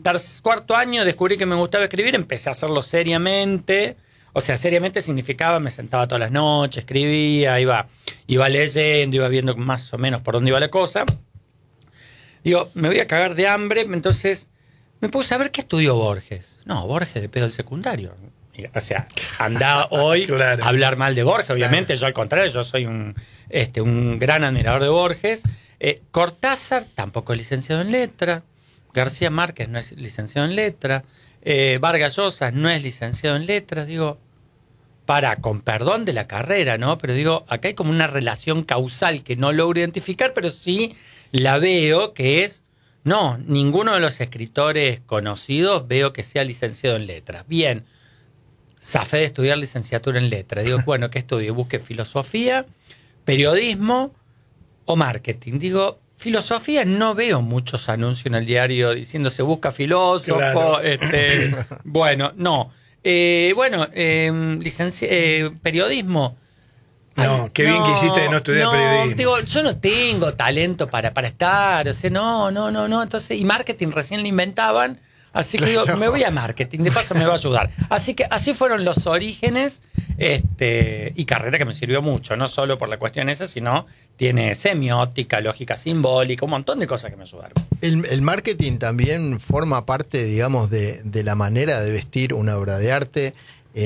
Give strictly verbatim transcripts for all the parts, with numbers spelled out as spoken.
tercer, cuarto año descubrí que me gustaba escribir, empecé a hacerlo seriamente. O sea, seriamente significaba, me sentaba todas las noches, escribía, iba, iba leyendo, iba viendo más o menos por dónde iba la cosa. Digo, me voy a cagar de hambre, entonces me puse a ver qué estudió Borges. No, Borges de pedo del secundario. O sea, anda hoy claro. a hablar mal de Borges, obviamente, claro. Yo al contrario, yo soy un, este, un gran admirador de Borges. Eh, Cortázar, tampoco es licenciado en letra. García Márquez no es licenciado en letra. Eh, Vargas Llosa no es licenciado en letras. Digo, para, con perdón de la carrera, ¿no? Pero digo, acá hay como una relación causal que no logro identificar, pero sí la veo, que es, no, ninguno de los escritores conocidos veo que sea licenciado en letras. Bien, zafé de estudiar licenciatura en letras. Digo, bueno, ¿qué estudio? Busque filosofía, periodismo o marketing. Digo, filosofía, no veo muchos anuncios en el diario diciendo se busca filósofo. Claro. Este, bueno, no. Eh, bueno, eh, licenci- eh, periodismo. No, Ay, qué no, bien que hiciste de no estudiar no, periodismo. Digo, yo no tengo talento para, para estar. O sea, no, no, no, no. Entonces, y marketing recién lo inventaban. Así que claro. digo, me voy a marketing, de paso me va a ayudar. Así que así fueron los orígenes, este, y carrera que me sirvió mucho, no solo por la cuestión esa, sino tiene semiótica, lógica simbólica, un montón de cosas que me ayudaron. El, el marketing también forma parte, digamos, de, de la manera de vestir una obra de arte,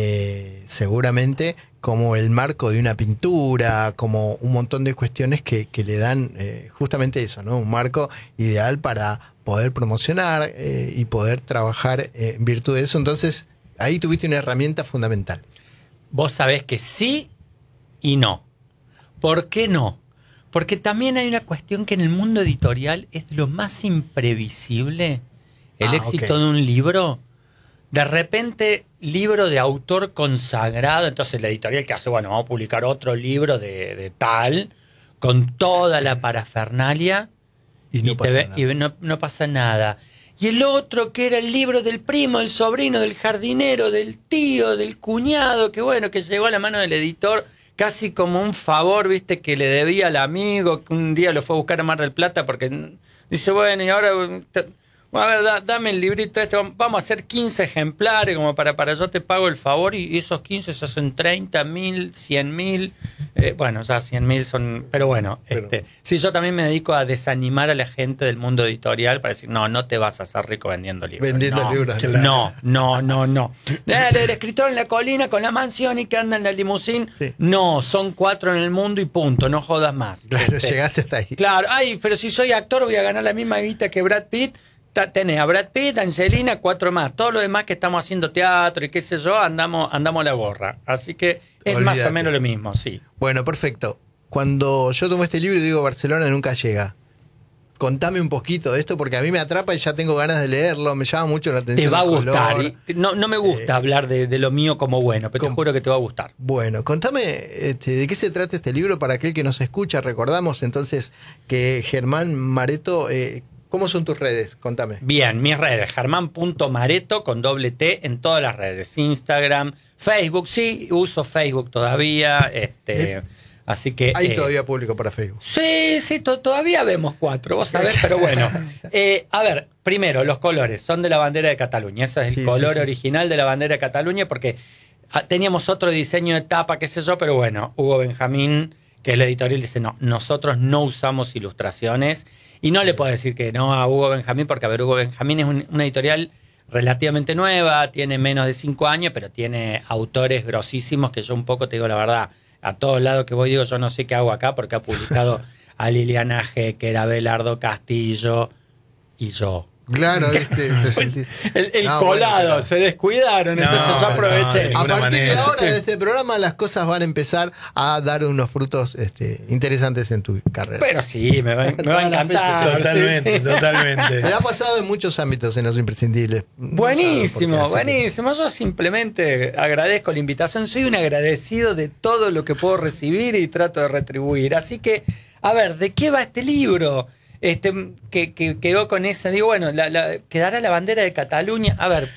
eh, seguramente como el marco de una pintura, como un montón de cuestiones que, que le dan eh, justamente eso, ¿no? Un marco ideal para poder promocionar eh, y poder trabajar eh, en virtud de eso. Entonces, ahí tuviste una herramienta fundamental. Vos sabés que sí y no. ¿Por qué no? Porque también hay una cuestión que en el mundo editorial es lo más imprevisible. El ah, éxito okay. de un libro. De repente, libro de autor consagrado, entonces la editorial que hace, bueno, vamos a publicar otro libro de, de tal, con toda la parafernalia, y, no, y, pasa ve, y no, no pasa nada. Y el otro que era el libro del primo, del sobrino, del jardinero, del tío, del cuñado, que bueno, que llegó a la mano del editor casi como un favor, viste, que le debía al amigo, que un día lo fue a buscar a Mar del Plata porque dice, bueno, y ahora... Te, Bueno, a ver, da, dame el librito este, vamos a hacer quince ejemplares como para, para yo te pago el favor y esos quince se hacen treinta mil, cien mil, eh, bueno, ya cien mil son, pero bueno, pero, este, sí, yo también me dedico a desanimar a la gente del mundo editorial para decir, no, no te vas a hacer rico vendiendo libros. Vendiendo no, libros. Claro. No, no, no, no. El, el escritor en la colina con la mansión y que anda en la limusín, sí. No, son cuatro en el mundo y punto, no jodas más. Claro, este, llegaste hasta ahí. Claro, ay, pero si soy actor voy a ganar la misma guita que Brad Pitt. Tenés a Brad Pitt, a Angelina, cuatro más. Todo lo demás que estamos haciendo teatro y qué sé yo, andamos, andamos a la gorra. Así que es Olvídate. Más o menos lo mismo, sí. Bueno, perfecto. Cuando yo tomo este libro y digo Barcelona nunca llega, contame un poquito de esto porque a mí me atrapa y ya tengo ganas de leerlo, me llama mucho la atención. Te va a gustar. Y no, no me gusta eh, hablar de, de lo mío como bueno, pero con, te juro que te va a gustar. Bueno, contame este, de qué se trata este libro para aquel que nos escucha. Recordamos entonces que Germán Mareto... Eh, ¿Cómo son tus redes? Contame. Bien, mis redes, germán punto mareto con doble T en todas las redes. Instagram, Facebook, sí, uso Facebook todavía. Este, ¿Eh? Así que... ¿Hay eh, todavía público para Facebook? Sí, sí, to- todavía vemos cuatro, vos sabés, pero bueno. Eh, a ver, primero, los colores son de la bandera de Cataluña. Ese es el sí, color sí, sí. original de la bandera de Cataluña porque teníamos otro diseño de tapa, qué sé yo, pero bueno, Hugo Benjamín, que es la editorial, dice, no, nosotros no usamos ilustraciones. Y no le puedo decir que no a Hugo Benjamín, porque a ver, Hugo Benjamín es un, una editorial relativamente nueva, tiene menos de cinco años, pero tiene autores grosísimos que yo un poco, te digo la verdad, a todos lados que voy digo, yo no sé qué hago acá, porque ha publicado a Liliana Hecker, a Abelardo Castillo y yo. Claro, este, pues, el, el no, colado, bueno, claro. Se descuidaron, no, entonces yo aproveché. No, a partir manera. de ahora de este programa las cosas van a empezar a dar unos frutos este, interesantes en tu carrera. Pero sí, me va, me va a encantar. Totalmente, sí, sí. totalmente. Me ha pasado en muchos ámbitos en Los Imprescindibles. Buenísimo, no, buenísimo. Que... Yo simplemente agradezco la invitación. Soy un agradecido de todo lo que puedo recibir y trato de retribuir. Así que, a ver, ¿de qué va este libro? Este, que, que quedó con esa, digo, bueno, la, la, quedará la bandera de Cataluña. A ver,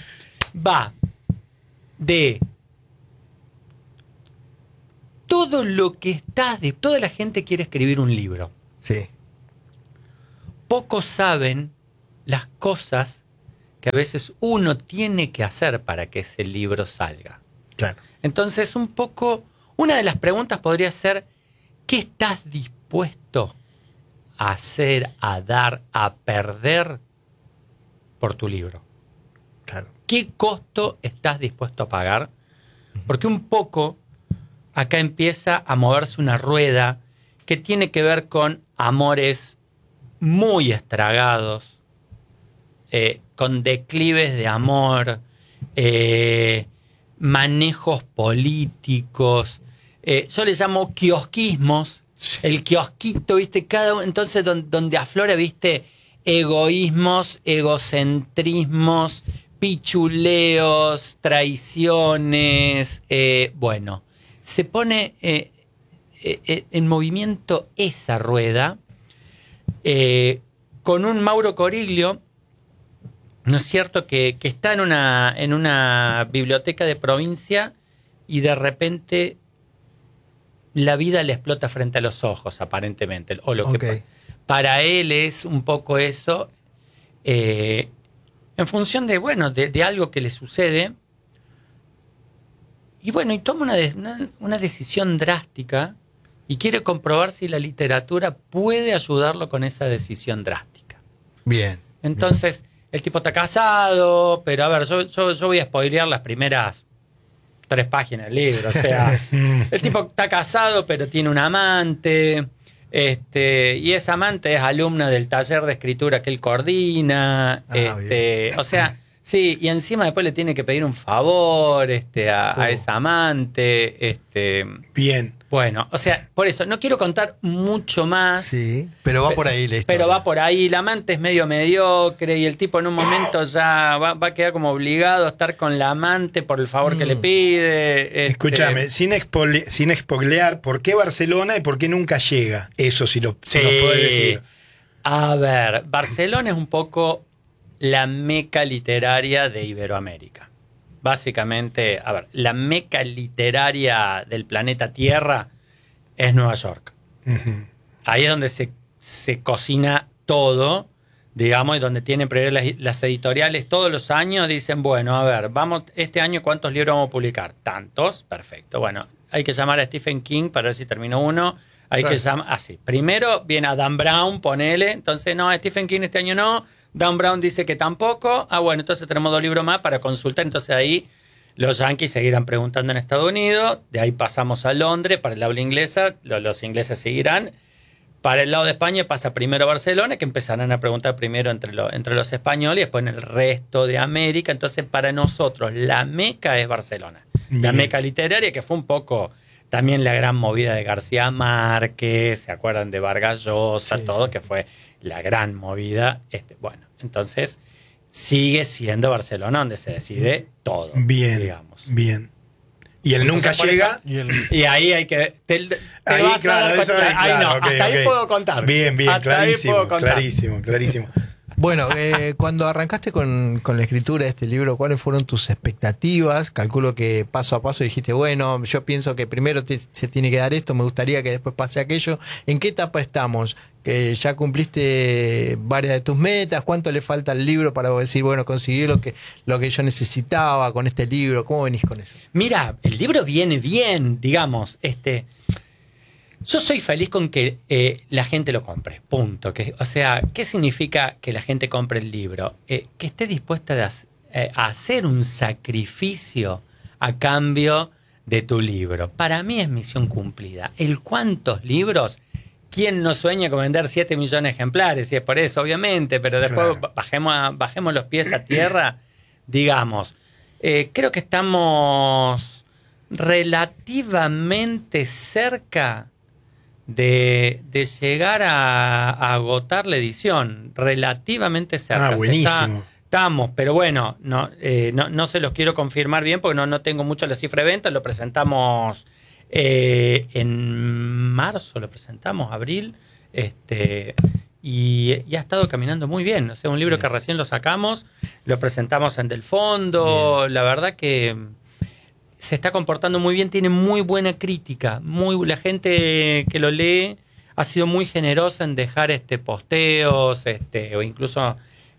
va de todo lo que está, de toda la gente quiere escribir un libro. Sí. Pocos saben las cosas que a veces uno tiene que hacer para que ese libro salga. Claro. Entonces, un poco, una de las preguntas podría ser, ¿qué estás dispuesto a hacer, a dar, a perder por tu libro? Claro. ¿Qué costo estás dispuesto a pagar? Porque un poco acá empieza a moverse una rueda que tiene que ver con amores muy estragados, eh, con declives de amor, eh, manejos políticos, eh, yo le llamo kiosquismos, sí. El kiosquito, ¿viste? Cada uno, entonces donde, donde aflora, ¿viste? Egoísmos, egocentrismos, pichuleos, traiciones, eh, bueno, se pone eh, eh, en movimiento esa rueda eh, con un Mauro Coriglio, ¿no es cierto?, que, que está en una, en una biblioteca de provincia y de repente la vida le explota frente a los ojos, aparentemente. O lo okay. que para él es un poco eso, eh, en función de, bueno, de, de algo que le sucede. Y bueno, y toma una, de, una, una decisión drástica y quiere comprobar si la literatura puede ayudarlo con esa decisión drástica. Bien. Entonces, bien. El tipo está casado, pero a ver, yo, yo, yo voy a spoilear las primeras tres páginas del libro. O sea, el tipo está casado, pero tiene un amante, este, y esa amante es alumna del taller de escritura que él coordina. Ah, este, o sea, sí, y encima después le tiene que pedir un favor este, a, oh. a esa amante. Este, bien. Bueno, o sea, por eso, no quiero contar mucho más. Sí, pero va por ahí la historia. Pero va por ahí, la amante es medio mediocre y el tipo en un momento ya va, va a quedar como obligado a estar con la amante por el favor mm. que le pide. Este... Escúchame, sin, expole, sin spoilear, ¿por qué Barcelona y por qué nunca llega? Eso sí lo sí. si nos podés decir. A ver, Barcelona es un poco la meca literaria de Iberoamérica. Básicamente, a ver, la meca literaria del planeta Tierra es Nueva York. Uh-huh. Ahí es donde se, se cocina todo, digamos, y donde tienen las, las editoriales todos los años dicen, bueno, a ver, vamos, este año ¿cuántos libros vamos a publicar? Tantos, perfecto. Bueno, hay que llamar a Stephen King para ver si terminó uno. Hay claro. que llamar, así. Ah, primero viene a Dan Brown, ponele, entonces no, Stephen King este año no. Dan Brown dice que tampoco. Ah, bueno, entonces tenemos dos libros más para consultar. Entonces ahí los yanquis seguirán preguntando en Estados Unidos. De ahí pasamos a Londres para el habla inglesa. Los, los ingleses seguirán. Para el lado de España pasa primero a Barcelona, que empezarán a preguntar primero entre, lo, entre los españoles y después en el resto de América. Entonces para nosotros la meca es Barcelona. Bien. La meca literaria, que fue un poco también la gran movida de García Márquez. ¿Se acuerdan de Vargas Llosa? Sí, todo, sí. Que fue la gran movida. Este, bueno, entonces sigue siendo Barcelona donde se decide todo. Bien, digamos. Bien. Y él nunca llega. Eso, y, el... y ahí hay que. Te, te ahí, vas claro, a eso es, ahí claro, no, okay, hasta okay. ahí puedo contar. Bien, bien, hasta clarísimo, clarísimo, clarísimo. Bueno, eh, cuando arrancaste con, con la escritura de este libro, ¿cuáles fueron tus expectativas? Calculo que paso a paso dijiste, bueno, yo pienso que primero te, se tiene que dar esto, me gustaría que después pase aquello. ¿En qué etapa estamos? ¿Que ya cumpliste varias de tus metas? ¿Cuánto le falta al libro para decir, bueno, conseguí lo que, lo que yo necesitaba con este libro? ¿Cómo venís con eso? Mira, el libro viene bien, digamos, este... Yo soy feliz con que eh, la gente lo compre, punto. Que, o sea, ¿qué significa que la gente compre el libro? Eh, que esté dispuesta a, eh, a hacer un sacrificio a cambio de tu libro. Para mí es misión cumplida. ¿El cuántos libros? ¿Quién no sueña con vender siete millones de ejemplares? Y es por eso, obviamente, pero después claro. bajemos, a, bajemos los pies a tierra. Digamos, eh, creo que estamos relativamente cerca De, de llegar a, a agotar la edición, relativamente cerca. Ah, buenísimo. Está, estamos, pero bueno, no, eh, no, no se los quiero confirmar bien porque no, no tengo mucho la cifra de venta. Lo presentamos eh, en marzo, lo presentamos, abril, este, y, y ha estado caminando muy bien. O sea, un libro bien. Que recién lo sacamos, lo presentamos en Del Fondo, bien. La verdad que se está comportando muy bien, tiene muy buena crítica, muy la gente que lo lee ha sido muy generosa en dejar este posteos, este o incluso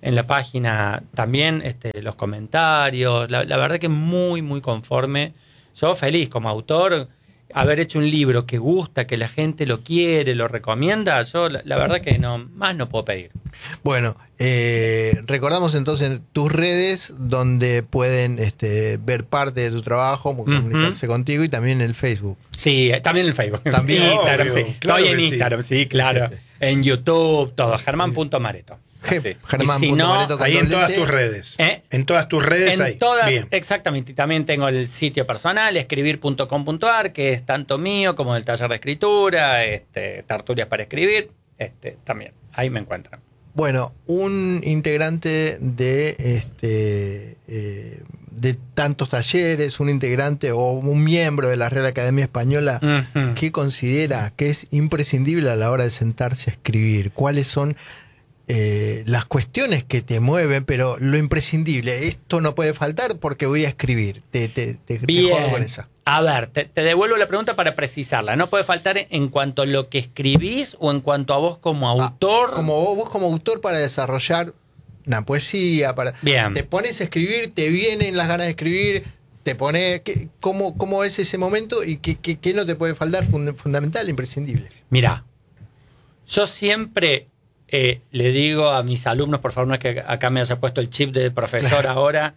en la página también este, los comentarios. La, la verdad que muy, muy conforme. Yo feliz como autor, haber hecho un libro que gusta, que la gente lo quiere, lo recomienda. Yo la, la verdad que no más no puedo pedir. Bueno, eh, recordamos entonces tus redes donde pueden este, ver parte de tu trabajo, comunicarse uh-huh. contigo y también el Facebook. Sí, también el Facebook. También Instagram, obvio, sí. claro Estoy en que Instagram, sí, sí. claro. Sí, sí, sí. En YouTube, todo. Germán punto Mareto. Ge- Germán punto Mareto ahí en todas tus redes. ¿Eh? En todas tus redes En ahí. todas, Bien. exactamente. Y también tengo el sitio personal, escribir punto com punto a r, que es tanto mío como del taller de escritura, este, Tertulias para escribir, este, también. Ahí me encuentran. Bueno, un integrante de este eh, de tantos talleres, un integrante o un miembro de la Real Academia Española, Uh-huh. ¿qué considera que es imprescindible a la hora de sentarse a escribir? ¿Cuáles son eh, las cuestiones que te mueven, pero lo imprescindible? Esto no puede faltar porque voy a escribir. Te, te, te, te jodo con esa. A ver, te, te devuelvo la pregunta para precisarla. ¿No puede faltar en cuanto a lo que escribís o en cuanto a vos como autor? Ah, como vos, vos como autor para desarrollar una poesía, para Bien. te pones a escribir, te vienen las ganas de escribir, te pones ¿qué, cómo, cómo es ese momento y qué, qué, qué no te puede faltar, fund, fundamental, imprescindible. Mirá, yo siempre eh, le digo a mis alumnos, por favor, no es que acá me haya puesto el chip de profesor ahora,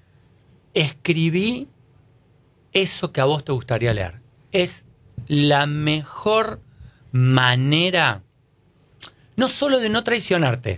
escribí eso que a vos te gustaría leer. Es la mejor manera, no solo de no traicionarte,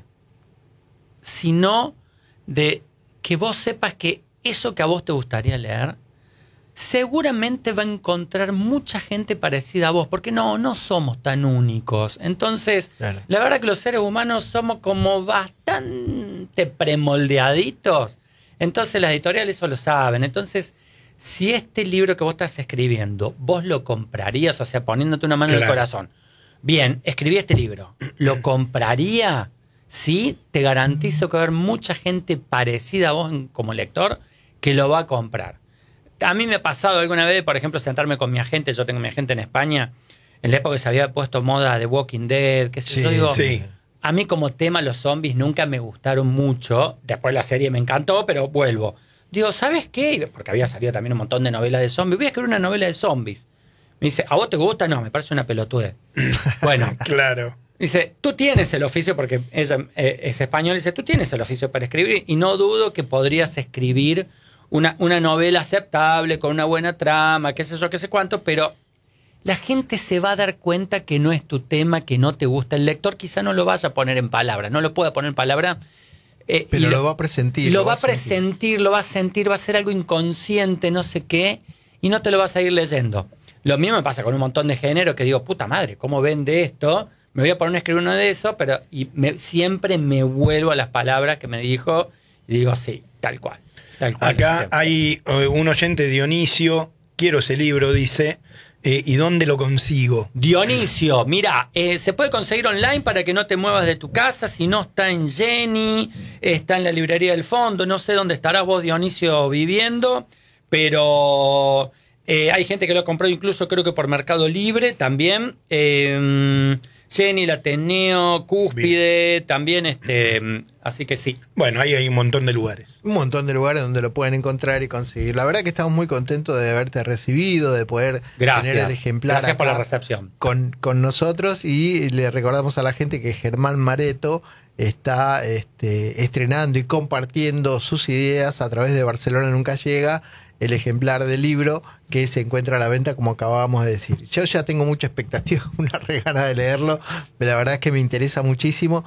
sino de que vos sepas que eso que a vos te gustaría leer, seguramente va a encontrar mucha gente parecida a vos, porque no, no somos tan únicos. Entonces, claro. La verdad que los seres humanos somos como bastante premoldeaditos. Entonces las editoriales eso lo saben. Entonces, si este libro que vos estás escribiendo, vos lo comprarías, o sea, poniéndote una mano Claro. en el corazón. Bien, escribí este libro. ¿Lo compraría? Sí, te garantizo que va a haber mucha gente parecida a vos como lector que lo va a comprar. A mí me ha pasado alguna vez, por ejemplo, sentarme con mi agente. Yo tengo mi agente en España. En la época que se había puesto moda de Walking Dead, qué sé Sí, yo, digo, sí. a mí como tema los zombies nunca me gustaron mucho. Después la serie me encantó, pero vuelvo. Digo, ¿sabes qué? Porque había salido también un montón de novelas de zombies. Voy a escribir una novela de zombies. Me dice, ¿a vos te gusta? No, me parece una pelotudez. Bueno, Claro. dice, tú tienes el oficio, porque ella eh, es español, dice, tú tienes el oficio para escribir y no dudo que podrías escribir una, una novela aceptable, con una buena trama, qué sé yo, qué sé cuánto, pero la gente se va a dar cuenta que no es tu tema, que no te gusta. El lector quizá no lo vaya a poner en palabras, no lo pueda poner en palabras. Eh, Pero y lo va a presentir. Lo, lo va a sentir. presentir, lo va a sentir, va a ser algo inconsciente, no sé qué, y no te lo vas a ir leyendo. Lo mismo me pasa con un montón de géneros que digo, puta madre, ¿cómo vende esto? Me voy a poner a escribir uno de esos, pero y me, siempre me vuelvo a las palabras que me dijo y digo, sí, tal cual. Tal cual Acá hay eh, un oyente, Dionisio, quiero ese libro, dice, eh, ¿y dónde lo consigo? Dionisio, mira, eh, se puede conseguir online para que no te muevas de tu casa. Si no, está en Jenny, está en la librería del fondo. No sé dónde estarás vos, Dionisio, viviendo, pero eh, hay gente que lo compró incluso creo que por Mercado Libre también. Eh, Jenny, el Ateneo, Cúspide, bien. También, este, así que sí. Bueno, ahí hay un montón de lugares. Un montón de lugares donde lo pueden encontrar y conseguir. La verdad que estamos muy contentos de haberte recibido, de poder Gracias. tener el ejemplar Gracias por acá la recepción. Con, con nosotros, y le recordamos a la gente que Germán Mareto está este, estrenando y compartiendo sus ideas a través de Barcelona Nunca Llega, el ejemplar del libro que se encuentra a la venta, como acabamos de decir. Yo ya tengo mucha expectativa, una re gana de leerlo, pero la verdad es que me interesa muchísimo.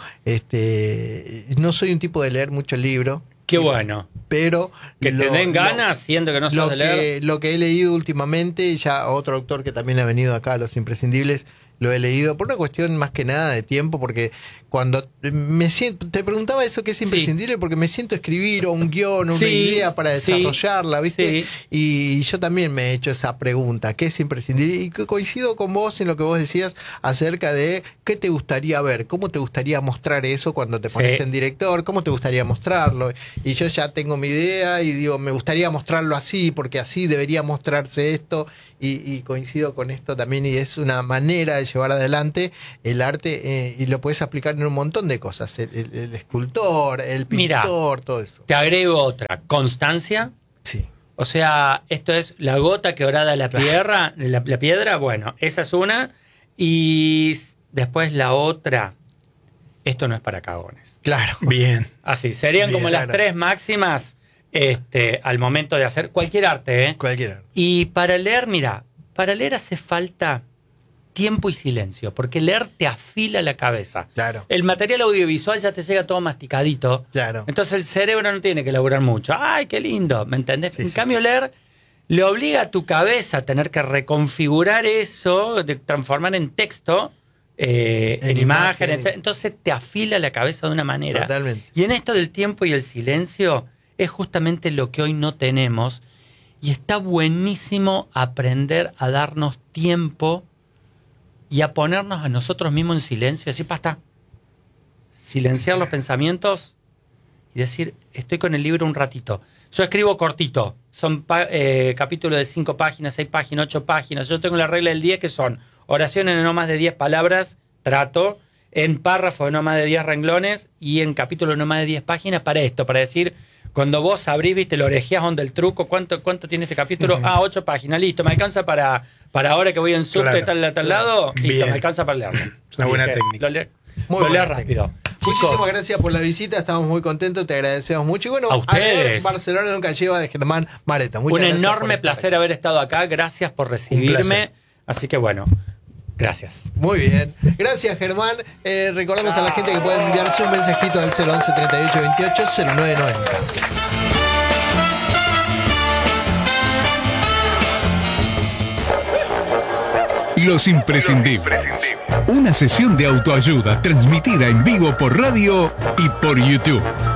Este, no soy un tipo de leer mucho libro. Qué bueno. Pero que lo, te den lo, ganas, siendo que no sos lo de leer. Que, lo que he leído últimamente, ya otro autor que también ha venido acá a Los Imprescindibles, lo he leído por una cuestión más que nada de tiempo, porque cuando me siento, te preguntaba eso que es imprescindible, sí. Porque me siento a escribir o un guión, una sí, idea para desarrollarla, sí, ¿viste? Sí. Y yo también me he hecho esa pregunta, ¿qué es imprescindible? Y coincido con vos en lo que vos decías acerca de qué te gustaría ver, cómo te gustaría mostrar eso cuando te pones sí. en director, cómo te gustaría mostrarlo. Y yo ya tengo mi idea y digo, me gustaría mostrarlo así, porque así debería mostrarse esto, y, y coincido con esto también, y es una manera de puedes llevar adelante el arte eh, y lo puedes aplicar en un montón de cosas. El, el, el escultor, el pintor, Mirá, todo eso. Te agrego otra, constancia. Sí. O sea, esto es la gota que horada la piedra, la, la piedra, bueno, esa es una. Y después la otra, esto no es para cagones. Claro. Bien. Así, serían Bien, como las claro. tres máximas este, al momento de hacer cualquier arte, ¿eh? Cualquiera. Y para leer, mira, para leer hace falta tiempo y silencio, porque leer te afila la cabeza. Claro. El material audiovisual ya te llega todo masticadito. Claro. Entonces el cerebro no tiene que laburar mucho. ¡Ay, qué lindo! ¿Me entendés? Sí, en sí, cambio, sí. leer le obliga a tu cabeza a tener que reconfigurar eso, de transformar en texto, eh, en, En imagen, imagen. etcétera. Entonces te afila la cabeza de una manera. Totalmente. Y en esto del tiempo y el silencio es justamente lo que hoy no tenemos. Y está buenísimo aprender a darnos tiempo y a ponernos a nosotros mismos en silencio. Así basta. Silenciar los pensamientos y decir, estoy con el libro un ratito. Yo escribo cortito. Son pa- eh, capítulos de cinco páginas, seis páginas, ocho páginas. Yo tengo la regla del diez, que son oraciones de no más de diez palabras, trato, en párrafo de no más de diez renglones y en capítulo de no más de diez páginas para esto, para decir, cuando vos abrís, viste, lo orejeás onda el truco, ¿cuánto, cuánto tiene este capítulo? Uh-huh. Ah, ocho páginas, listo, me alcanza para, para ahora que voy en subte Claro. de tal a tal lado, listo, Bien. me alcanza para leerlo. Una buena Así que técnica. Lo, le, Muy lo buena lees rápido. Muchísimas Chicos, gracias por la visita, estamos muy contentos, te agradecemos mucho. Y bueno, A ustedes. leer Barcelona nunca lleva de Germán Mareta. Muchas un gracias por enorme estar placer aquí. haber estado acá, gracias por Un recibirme. placer. Así que bueno, gracias. Muy bien. Gracias, Germán. Eh, recordamos a la gente que pueden enviarse un mensajito al cero once treinta y ocho veintiocho cero nueve noventa. Los imprescindibles. Una sesión de autoayuda transmitida en vivo por radio y por YouTube.